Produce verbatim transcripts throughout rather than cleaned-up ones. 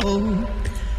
go.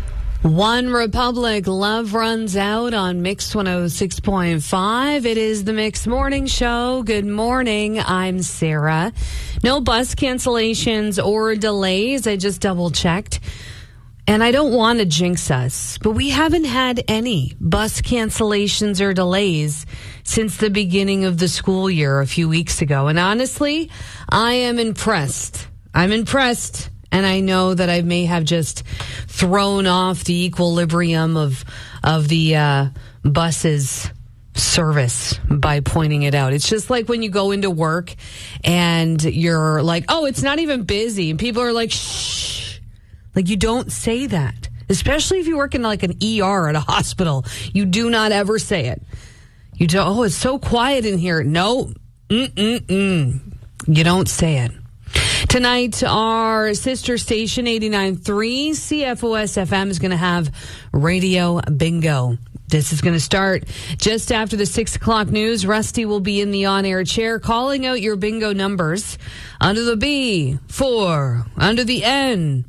One Republic, Love Runs Out on Mix one oh six point five. It is the Mix Morning Show. Good morning. I'm Sarah. No bus cancellations or delays. I just double checked. And I don't want to jinx us, but we haven't had any bus cancellations or delays since the beginning of the school year a few weeks ago. And honestly, I am impressed. I'm impressed. And I know that I may have just thrown off the equilibrium of of the uh, buses service by pointing it out. It's just like when you go into work and you're like, oh, it's not even busy. And people are like, shh. Like, you don't say that. Especially if you work in like an E R at a hospital. You do not ever say it. You don't, oh, it's so quiet in here. No. Mm-mm-mm. You don't say it. Tonight, our sister station, eighty-nine point three C F O S F M, is going to have Radio Bingo. This is going to start just after the six o'clock news. Rusty will be in the on-air chair calling out your bingo numbers. Under the B, four. Under the N,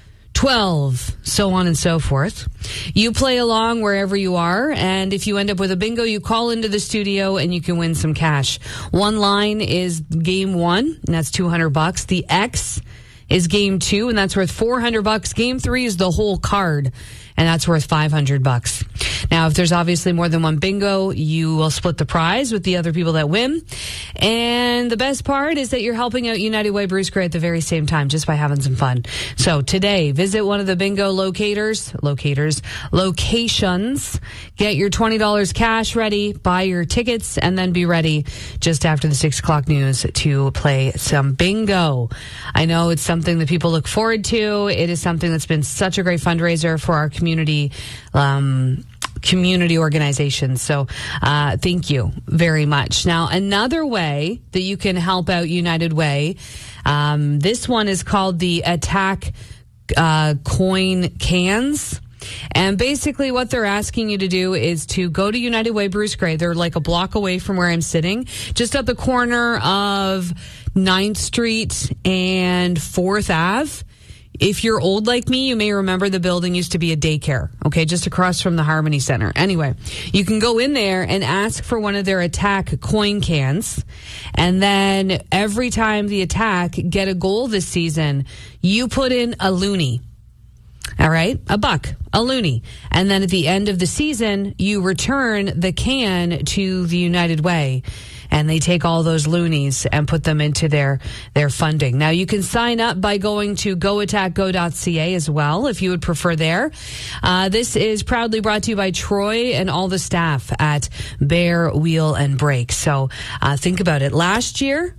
twelve, so on and so forth. You play along wherever you are, and if you end up with a bingo, you call into the studio and you can win some cash. One line is game one, and that's two hundred bucks. The X is game two, and that's worth four hundred bucks. Game three is the whole card, and that's worth five hundred bucks. Now, if there's obviously more than one bingo, you will split the prize with the other people that win. And the best part is that you're helping out United Way Bruce Gray at the very same time, just by having some fun. So today, visit one of the bingo locators, locators, locations, get your twenty dollars cash ready, buy your tickets, and then be ready just after the six o'clock news to play some bingo. I know it's something that people look forward to. It is something that's been such a great fundraiser for our community, um, community organizations. So uh, thank you very much. Now, another way that you can help out United Way, um, this one is called the Attack uh, Coin Cans. And basically what they're asking you to do is to go to United Way Bruce Gray. They're like a block away from where I'm sitting, just at the corner of ninth Street and fourth Avenue. If you're old like me, you may remember the building used to be a daycare, okay, just across from the Harmony Center. Anyway, you can go in there and ask for one of their Attack coin cans. And then every time the Attack get a goal this season, you put in a loonie. All right, a buck, a loonie. And then at the end of the season, you return the can to the United Way. And they take all those loonies and put them into their, their funding. Now, you can sign up by going to go attack go dot c a as well, if you would prefer there. Uh, this is proudly brought to you by Troy and all the staff at Bear, Wheel, and Brake. So uh, think about it. Last year,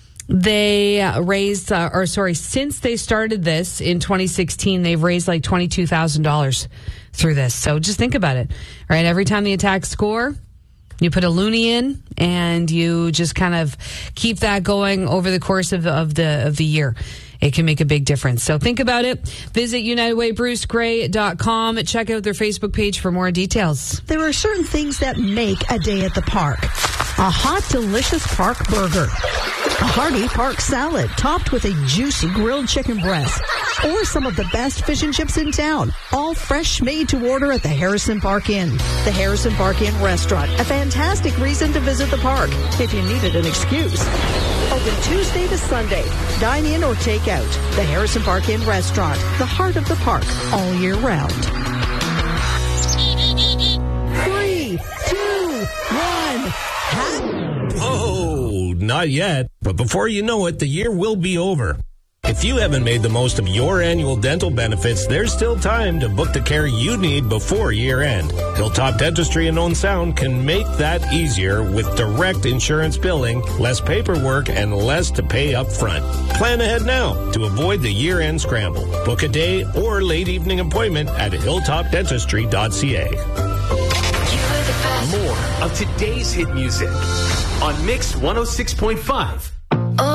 they raised, uh, or sorry, since they started this in twenty sixteen, they've raised like twenty-two thousand dollars through this. So just think about it, right? Every time the Attack score, you put a loonie in, and you just kind of keep that going over the course of, of the of the year. It can make a big difference. So think about it. Visit United Way Bruce Gray dot com. Check out their Facebook page for more details. There are certain things that make a day at the park. A hot, delicious park burger. A hearty park salad topped with a juicy grilled chicken breast. Or some of the best fish and chips in town. All fresh, made to order at the Harrison Park Inn. The Harrison Park Inn Restaurant. A fantastic reason to visit the park if you needed an excuse. Open Tuesday to Sunday. Dine in or take out. The Harrison Park Inn Restaurant. The heart of the park all year round. Three, two, one. Whoa, not yet. But before you know it, the year will be over. If you haven't made the most of your annual dental benefits, there's still time to book the care you need before year end. Hilltop Dentistry in Owen Sound can make that easier with direct insurance billing, less paperwork, and less to pay up front. Plan ahead now to avoid the year end scramble. Book a day or late evening appointment at hilltop dentistry dot c a. More of today's hit music on Mix one oh six point five.